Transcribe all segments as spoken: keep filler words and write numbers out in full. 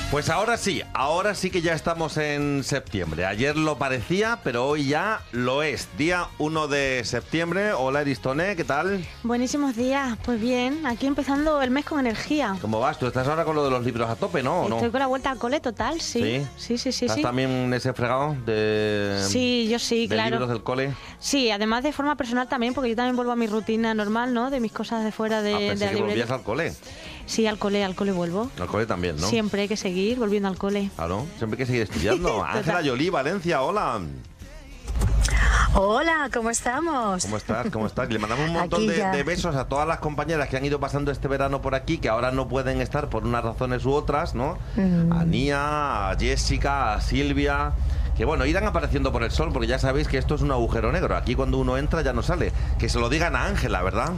Pues ahora sí, ahora sí que ya estamos en septiembre. Ayer lo parecía, pero hoy ya lo es. Día uno de septiembre. Hola, Aristone, ¿qué tal? Buenísimos días. Pues bien, aquí empezando el mes con energía. ¿Cómo vas? Tú estás ahora con lo de los libros a tope, ¿no? ¿O no? Estoy con la vuelta al cole total, sí. Sí, sí, sí, sí. ¿Estás sí. también en ese fregado de, sí, yo sí, de claro. libros del cole? Sí, además de forma personal también, porque yo también vuelvo a mi rutina normal, ¿no? De mis cosas de fuera de, Ah, de pensé la que librería. volvías al cole. Sí, al cole, al cole vuelvo. Al cole también, ¿no? Siempre hay que seguir volviendo al cole. Claro, siempre hay que seguir estudiando. Ángela Yolí, Valencia, hola. Hola, ¿cómo estamos? ¿Cómo estás? ¿Cómo estás? Le mandamos un montón de, de besos a todas las compañeras que han ido pasando este verano por aquí, que ahora no pueden estar por unas razones u otras, ¿no? Mm. A Nia, a Jessica, a Silvia, que bueno, irán apareciendo por el sol, porque ya sabéis que esto es un agujero negro. Aquí cuando uno entra ya no sale. Que se lo digan a Ángela, ¿verdad?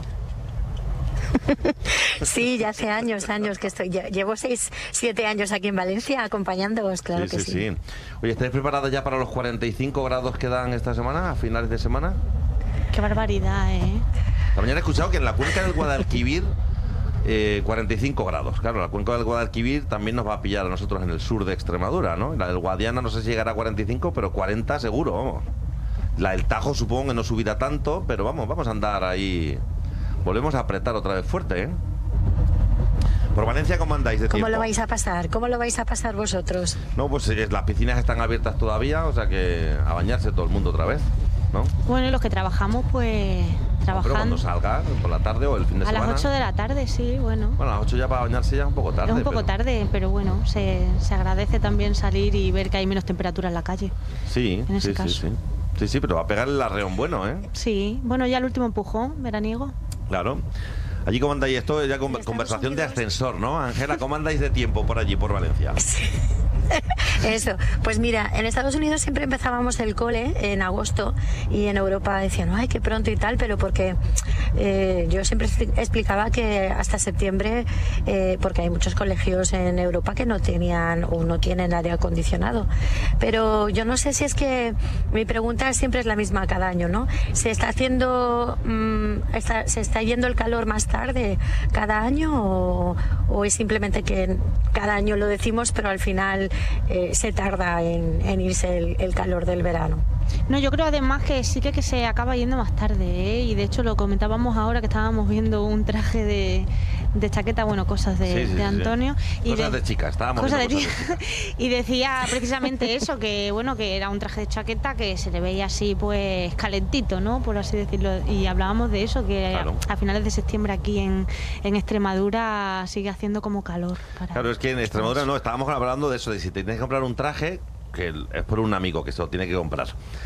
Sí, ya hace años, años que estoy. Llevo seis, siete años aquí en Valencia acompañándoos, claro sí, que sí. sí. sí. Oye, ¿estáis preparados ya para los cuarenta y cinco grados que dan esta semana, a finales de semana? Qué barbaridad, ¿eh? Esta mañana he escuchado que en la cuenca del Guadalquivir eh, cuarenta y cinco grados. Claro, la cuenca del Guadalquivir también nos va a pillar a nosotros en el sur de Extremadura, ¿no? La del Guadiana no sé si llegará a cuarenta y cinco, pero cuarenta seguro, vamos. La del Tajo supongo que no subirá tanto, pero vamos, vamos a andar ahí. Volvemos a apretar otra vez fuerte, ¿eh? Por Valencia, ¿cómo andáis de tiempo? ¿Cómo lo vais a pasar? ¿Cómo lo vais a pasar vosotros? No, pues eh, las piscinas están abiertas todavía, o sea que a bañarse todo el mundo otra vez, ¿no? Bueno, y los que trabajamos, pues trabajando. Pero cuando salga, por la tarde o el fin de a semana. A las ocho de la tarde, sí, bueno. Bueno, a las ocho ya para bañarse ya es un poco tarde. Es un poco pero... tarde, pero bueno, se, se agradece también salir y ver que hay menos temperatura en la calle. Sí, en ese sí, caso. sí, sí. Sí, sí, pero va a pegar el arreón bueno, ¿eh? Sí, bueno, ya el último empujón veraniego. Claro. Allí, ¿cómo andáis? Esto ya con, conversación de ascensor, ¿no? Ángela, ¿cómo andáis de tiempo por allí, por Valencia? Sí. Eso, pues mira, en Estados Unidos siempre empezábamos el cole en agosto y en Europa decían, ay, qué pronto y tal, pero porque eh, yo siempre explicaba que hasta septiembre, eh, porque hay muchos colegios en Europa que no tenían o no tienen aire acondicionado, pero yo no sé si es que mi pregunta siempre es la misma cada año, ¿no? ¿Se está haciendo, mmm, está, se está yendo el calor más tarde cada año o, o es simplemente que cada año lo decimos, pero al final eh, se tarda en, en irse el, el calor del verano? No, yo creo además que sí que, que se acaba yendo más tarde, ¿eh? Y de hecho lo comentábamos ahora que estábamos viendo un traje de, de chaqueta, bueno, cosas de, sí, sí, de Antonio. Sí. Y cosas de, de chicas, estábamos cosas viendo de cosas de chicas. Y decía precisamente eso, que bueno, que era un traje de chaqueta que se le veía así pues calentito, ¿no? Por así decirlo. Y hablábamos de eso, que claro. a, a finales de septiembre aquí en, en Extremadura sigue haciendo como calor. Para claro, es que en Extremadura no, estábamos hablando de eso, de si te tienes que comprar un traje, que es por un amigo que se lo tiene que comprar.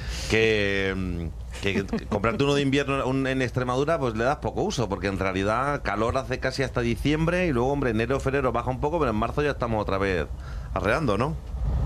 Que, que, que comprarte uno de invierno un, en Extremadura pues le das poco uso, porque en realidad calor hace casi hasta diciembre y luego, hombre, enero, febrero baja un poco, pero en marzo ya estamos otra vez arreando, ¿no?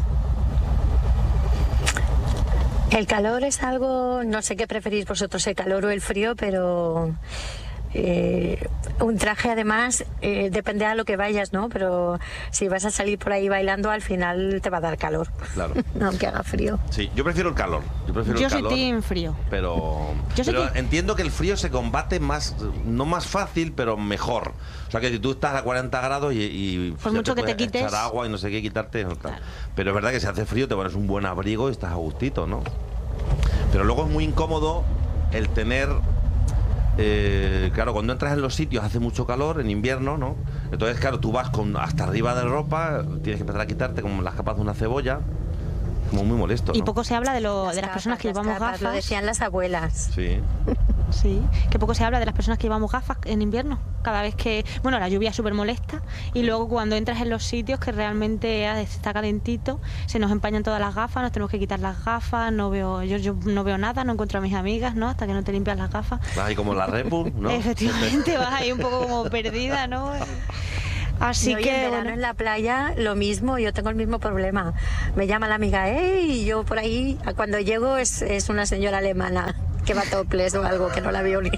El calor es algo, no sé qué preferís vosotros, el calor o el frío, pero... Eh, un traje además eh, depende a lo que vayas, ¿no? Pero si vas a salir por ahí bailando, al final te va a dar calor. Claro. Aunque haga frío. Sí, yo prefiero el calor. Yo prefiero yo el calor. soy team frío. Pero, yo pero team... entiendo que el frío se combate más, no más fácil, pero mejor. O sea, que si tú estás a cuarenta grados y, y por mucho te que te quites echar agua y no sé qué, quitarte. Claro. Pero es verdad que si hace frío te pones un buen abrigo y estás a gustito, ¿no? Pero luego es muy incómodo el tener... Eh, claro, cuando entras en los sitios hace mucho calor en invierno, ¿no? Entonces, claro, tú vas con hasta arriba de ropa, tienes que empezar a quitarte como las capas de una cebolla, como muy molesto, ¿no? Y poco se habla de, lo, las de las capas, personas que las llevamos capas, gafas. Lo decían las abuelas. Sí. Sí, que poco se habla de las personas que llevamos gafas en invierno. Cada vez que, bueno, la lluvia es súper molesta y luego cuando entras en los sitios que realmente está calentito, se nos empañan todas las gafas, nos tenemos que quitar las gafas, no veo, yo, yo no veo nada, no encuentro a mis amigas, ¿no? Hasta que no te limpias las gafas. Vas ahí como la Repu, ¿no? Efectivamente, vas ahí un poco como perdida, ¿no? Así no, que en verano bueno. En la playa lo mismo, yo tengo el mismo problema. Me llama la amiga, ¡ey! Y yo por ahí, cuando llego es, es una señora alemana que va topless o algo, que no la veo ni.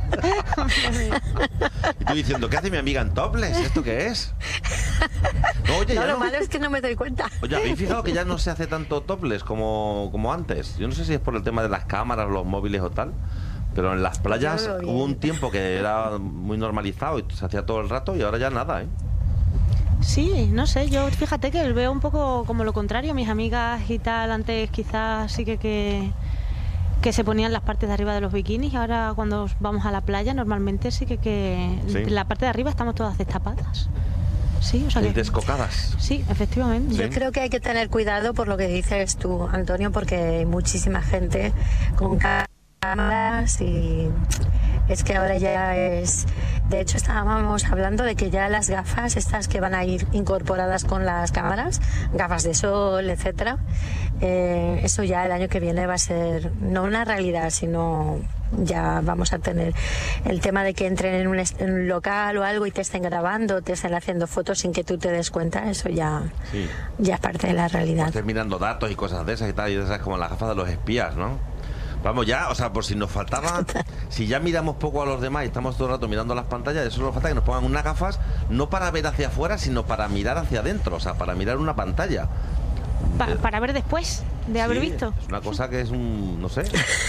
Y tú diciendo, ¿qué hace mi amiga en topless? ¿Esto qué es? No, oye, no, ya lo no... malo es que no me doy cuenta. Oye, ¿habéis fijado que ya no se hace tanto topless como, como antes? Yo no sé si es por el tema de las cámaras, los móviles o tal, pero en las playas hubo un tiempo que era muy normalizado y se hacía todo el rato y ahora ya nada, ¿eh? Sí, no sé, yo fíjate que veo un poco como lo contrario. Mis amigas y tal, antes quizás sí que, que, que se ponían las partes de arriba de los bikinis, y ahora cuando vamos a la playa normalmente sí que, que Sí. en la parte de arriba estamos todas destapadas. Sí, o sea Y que... descocadas. Sí, efectivamente. Sí. Yo creo que hay que tener cuidado por lo que dices tú, Antonio, porque hay muchísima gente con cámaras y es que ahora ya es... De hecho, estábamos hablando de que ya las gafas, estas que van a ir incorporadas con las cámaras, gafas de sol, etcétera, eh, eso ya el año que viene va a ser no una realidad, sino ya vamos a tener el tema de que entren en un, est- en un local o algo y te estén grabando, te estén haciendo fotos sin que tú te des cuenta. Eso ya, Sí. ya es parte de la realidad. Estés mirando datos y cosas de esas y tal, y esas como las gafas de los espías, ¿no? Vamos ya, o sea, por si nos faltaba, si ya miramos poco a los demás y estamos todo el rato mirando las pantallas, eso nos falta que nos pongan unas gafas no para ver hacia afuera, sino para mirar hacia adentro, o sea, para mirar una pantalla. Pa- para ver después de haber Sí, visto. Es una cosa que es un, no sé.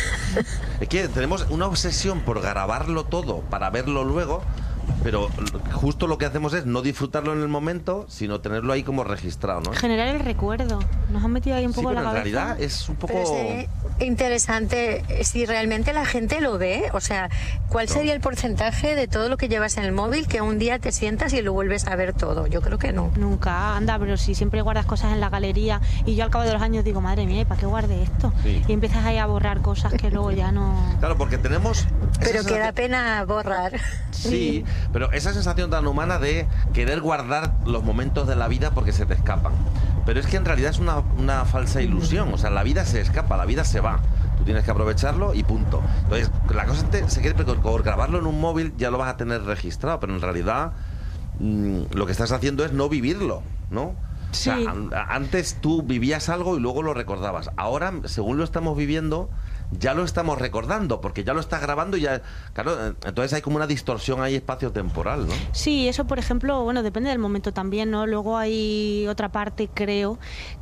Es que tenemos una obsesión por grabarlo todo para verlo luego, pero justo lo que hacemos es no disfrutarlo en el momento, sino tenerlo ahí como registrado, ¿no? Generar el recuerdo. Nos han metido ahí un Sí, poco en pero la en cabeza. realidad es un poco... Pero sería interesante si realmente la gente lo ve, o sea, ¿cuál No. sería el porcentaje de todo lo que llevas en el móvil que un día te sientas y lo vuelves a ver todo? Yo creo que no. Nunca, anda, pero si siempre guardas cosas en la galería, y yo al cabo de los años digo, madre mía, ¿y para qué guarde esto? Sí. Y empiezas ahí a borrar cosas que luego ya no... Claro, porque tenemos... Pero esa que da sensación- pena borrar. Sí, pero esa sensación tan humana de querer guardar los momentos de la vida porque se te escapan. Pero es que en realidad es una, una falsa ilusión. O sea, la vida se escapa, la vida se va. Tú tienes que aprovecharlo y punto. Entonces, la cosa te- se quiere, porque por grabarlo en un móvil ya lo vas a tener registrado, pero en realidad mm, lo que estás haciendo es no vivirlo, ¿no? O sea, Sí. an- antes tú vivías algo y luego lo recordabas. Ahora, según lo estamos viviendo, ya lo estamos recordando, porque ya lo estás grabando y ya... Claro, eh, entonces hay como una distorsión ahí espacio-temporal, ¿no? Sí, eso por ejemplo, bueno, depende del momento también, ¿no? Luego hay otra parte, creo,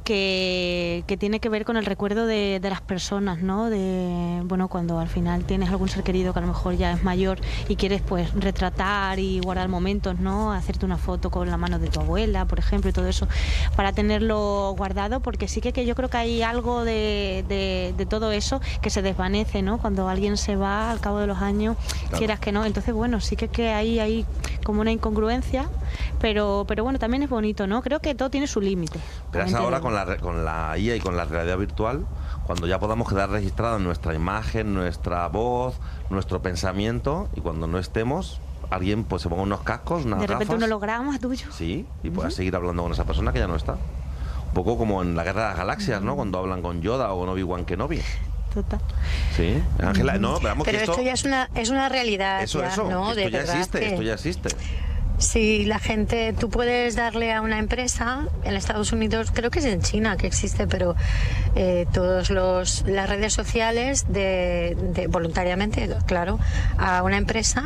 que, que tiene que ver con el recuerdo de, de las personas, ¿no? De, bueno, cuando al final tienes algún ser querido que a lo mejor ya es mayor y quieres pues retratar y guardar momentos, ¿no? Hacerte una foto con la mano de tu abuela, por ejemplo, y todo eso, para tenerlo guardado, porque sí que, que yo creo que hay algo de, de, de todo eso que se desvanece, ¿no? Cuando alguien se va al cabo de los años, Claro. quieras que no. Entonces, bueno, sí que, que hay, hay como una incongruencia, pero, pero bueno, también es bonito, ¿no? Creo que todo tiene su límite. Pero es también te ahora digo. con la, re- con la I A y con la realidad virtual, cuando ya podamos quedar registrada nuestra imagen, nuestra voz, nuestro pensamiento, y cuando no estemos, alguien pues se ponga unos cascos, unas De repente gafas, un holograma tuyo. sí, y pueda seguir hablando con esa persona que ya no está. Un poco como en la Guerra de las Galaxias, ¿no? Cuando hablan con Yoda o con Obi-Wan Kenobi. Total. Sí, Ángela, no, veamos Pero que esto esto... ya es una, es una realidad. Eso, ya, eso, ¿no? esto De ya verdad existe, que- esto ya existe. Si la gente, tú puedes darle a una empresa, en Estados Unidos, creo que es en China que existe, pero eh, todos los las redes sociales de, de voluntariamente, claro, a una empresa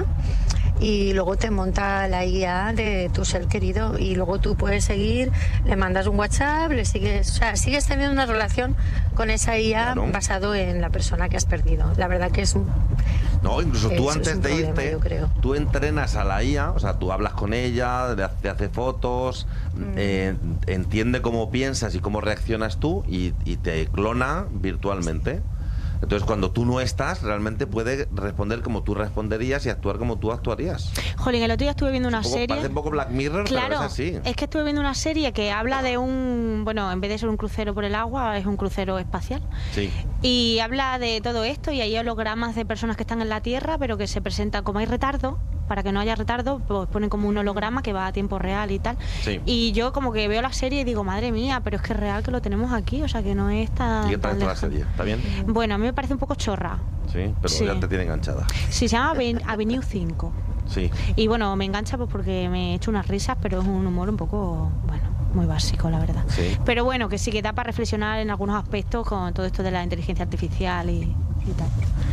y luego te monta la I A de tu ser querido y luego tú puedes seguir, le mandas un WhatsApp, le sigues, o sea, sigues teniendo una relación con esa I A Claro. basado en la persona que has perdido. La verdad que es un, No, incluso tú Eso es antes un de problema, irte, yo creo. tú entrenas a la I A, o sea, tú hablas con ella, le hace- te hace fotos, Mm. eh, entiende cómo piensas y cómo reaccionas tú y, y te clona virtualmente. Entonces, cuando tú no estás, realmente puede responder como tú responderías y actuar como tú actuarías. Jolín, el otro día estuve viendo una Un poco- serie. Parece un poco Black Mirror, Claro, pero es así. es que estuve viendo una serie que habla de un, bueno, en vez de ser un crucero por el agua, es un crucero espacial. Sí. Y habla de todo esto y hay hologramas de personas que están en la Tierra, pero que se presentan como hay retardo, para que no haya retardo, pues ponen como un holograma que va a tiempo real y tal. Sí. Y yo como que veo la serie y digo, madre mía, pero es que es real que lo tenemos aquí, o sea que no es tan... ¿Y qué tal tan está la lejano. serie? ¿Está bien? Bueno, a mí me parece un poco chorra. Sí, pero Sí. ya te tiene enganchada. Sí, se llama Aven- Avenue cinco. Sí. Y bueno, me engancha pues porque me he hecho unas risas, pero es un humor un poco, bueno, muy básico, la verdad. Sí. Pero bueno, que sí que da para reflexionar en algunos aspectos con todo esto de la inteligencia artificial y, y tal.